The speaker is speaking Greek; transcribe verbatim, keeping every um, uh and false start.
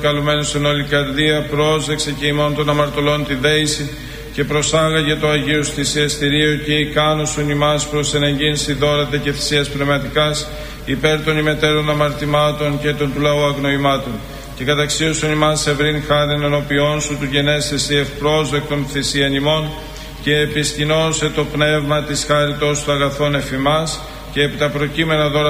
καλουμένους εν όλη καρδία, πρόσδεξε και ημών των αμαρτωλών τη δέηση και προσάγαγε το Αγίου θυσιαστηρίο και ικάνωσον ημάς προς ενεγγύνση δώρατε και θυσίας πνευματικάς υπέρ των ημετέρων αμαρτημάτων και των του λαού αγνοημάτων. Και καταξίωσον ημάς ευρύν χάριν ενώπιόν σου του γενέσεσαι ευπρόσδεκτον θυσίαν ημών και επιστηνώσε το πνεύμα της χάριτος του αγαθών εφημάς και επί τα προκείμενα δώρα